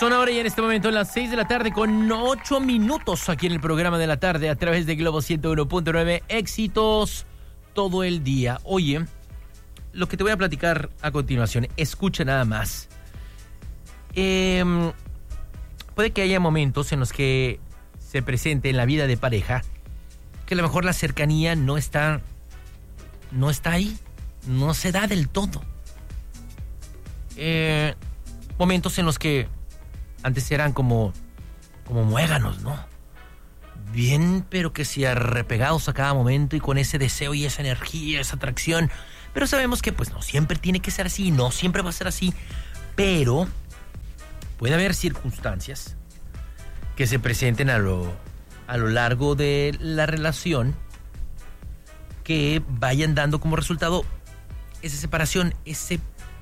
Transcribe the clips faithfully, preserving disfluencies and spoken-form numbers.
Son ahora ya en este momento las seis de la tarde con ocho minutos aquí en el programa de la tarde a través de Globo ciento uno punto nueve. Éxitos todo el día. Oye, lo que te voy a platicar a continuación, escucha nada más. Eh, puede que haya momentos en los que se presente en la vida de pareja que a lo mejor la cercanía no está, no está ahí, no se da del todo. Eh, momentos en los que antes eran como, como muéganos, ¿no? Bien, pero que sí arrepegados a cada momento y con ese deseo y esa energía, esa atracción. Pero sabemos que pues no siempre tiene que ser así, no siempre va a ser así. Pero puede haber circunstancias que se presenten a lo, a lo largo de la relación que vayan dando como resultado esa separación, ese,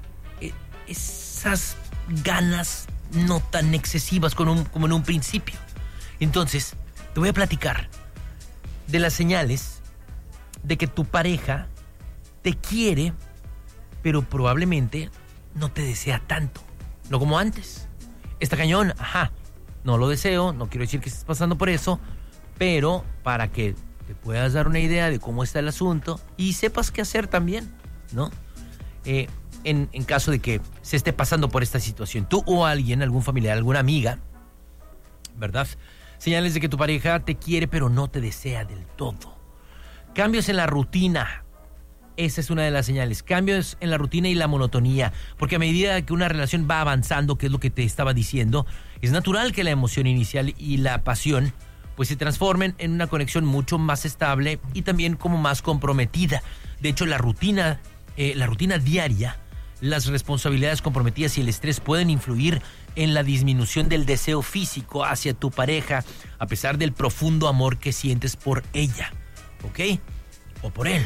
esas ganas no tan excesivas como, un, como en un principio. Entonces, te voy a platicar de las señales de que tu pareja te quiere, pero probablemente no te desea tanto, no como antes. Está cañón, ajá, no lo deseo, no quiero decir que estés pasando por eso, pero para que te puedas dar una idea de cómo está el asunto y sepas qué hacer también, ¿no? Eh, En, en caso de que se esté pasando por esta situación, tú o alguien, algún familiar, alguna amiga, ¿verdad? Señales de que tu pareja te quiere pero no te desea del todo. Cambios en la rutina, esa es una de las señales. Cambios en la rutina y la monotonía, porque a medida que una relación va avanzando, que es lo que te estaba diciendo, es natural que la emoción inicial y la pasión pues se transformen en una conexión mucho más estable y también como más comprometida. De hecho, la rutina, eh, la rutina diaria, las responsabilidades comprometidas y el estrés pueden influir en la disminución del deseo físico hacia tu pareja, a pesar del profundo amor que sientes por ella, ¿ok? O por él.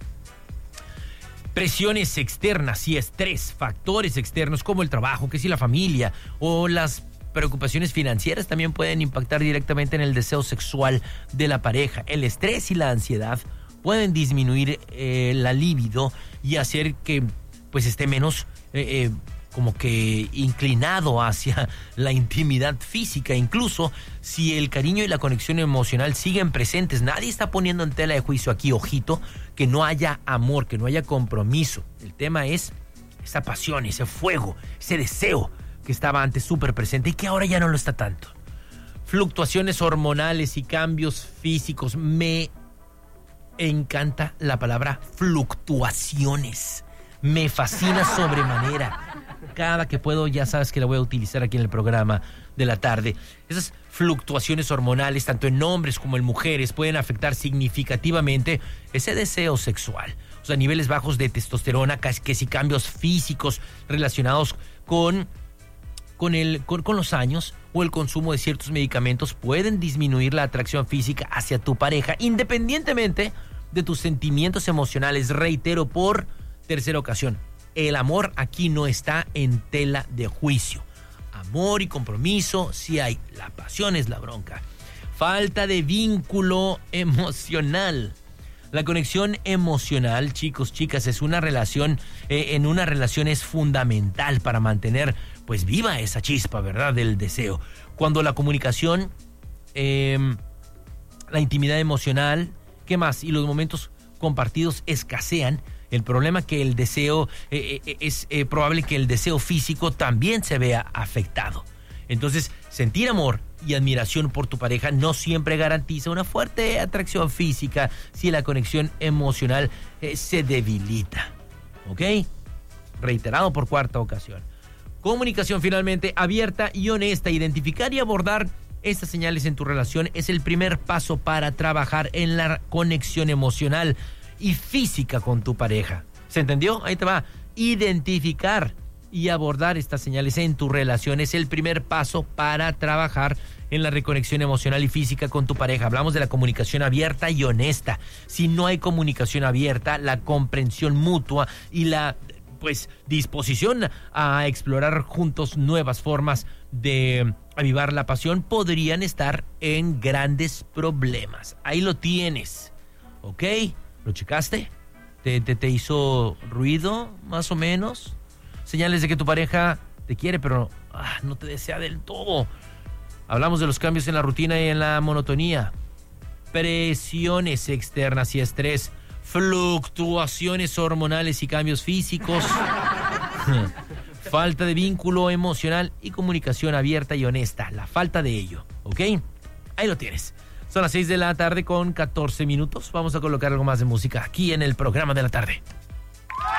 Presiones externas y estrés, factores externos como el trabajo, que si la familia o las preocupaciones financieras también pueden impactar directamente en el deseo sexual de la pareja. El estrés y la ansiedad pueden disminuir eh, la libido y hacer que pues esté menos eh, eh, como que inclinado hacia la intimidad física. Incluso si el cariño y la conexión emocional siguen presentes, nadie está poniendo en tela de juicio aquí, ojito, que no haya amor, que no haya compromiso. El tema es esa pasión, ese fuego, ese deseo que estaba antes súper presente y que ahora ya no lo está tanto. Fluctuaciones hormonales y cambios físicos. Me encanta la palabra fluctuaciones. Me fascina sobremanera. Cada que puedo, ya sabes que la voy a utilizar aquí en el programa de la tarde. Esas fluctuaciones hormonales, tanto en hombres como en mujeres, pueden afectar significativamente ese deseo sexual. O sea, niveles bajos de testosterona, que si cambios físicos relacionados con, con, el, con, con los años o el consumo de ciertos medicamentos pueden disminuir la atracción física hacia tu pareja, independientemente de tus sentimientos emocionales. Reitero por tercera ocasión, el amor aquí no está en tela de juicio. Amor y compromiso sí hay, la pasión es la bronca. Falta de vínculo emocional. La conexión emocional, chicos, chicas, es una relación, eh, en una relación es fundamental para mantener pues viva esa chispa, ¿verdad?, del deseo. Cuando la comunicación, eh, la intimidad emocional, ¿qué más? Y los momentos compartidos escasean, el problema que el deseo, eh, eh, es eh, probable que el deseo físico también se vea afectado. Entonces, sentir amor y admiración por tu pareja no siempre garantiza una fuerte atracción física si la conexión emocional eh, se debilita. ¿Ok? Reiterado por cuarta ocasión. Comunicación finalmente abierta y honesta. Identificar y abordar estas señales en tu relación es el primer paso para trabajar en la conexión emocional y física con tu pareja. ¿Se entendió? Ahí te va. Identificar y abordar estas señales en tu relación es el primer paso para trabajar en la reconexión emocional y física con tu pareja. Hablamos de la comunicación abierta y honesta. Si no hay comunicación abierta, la comprensión mutua y la pues disposición a explorar juntos nuevas formas de avivar la pasión podrían estar en grandes problemas. Ahí lo tienes, ¿ok? ¿Lo checaste? ¿Te, te, te hizo ruido, más o menos? Señales de que tu pareja te quiere, pero ah, no te desea del todo. Hablamos de los cambios en la rutina y en la monotonía, presiones externas y estrés, fluctuaciones hormonales y cambios físicos, falta de vínculo emocional y comunicación abierta y honesta, la falta de ello, ¿ok? Ahí lo tienes. Son las seis de la tarde con catorce minutos. Vamos a colocar algo más de música aquí en el programa de la tarde.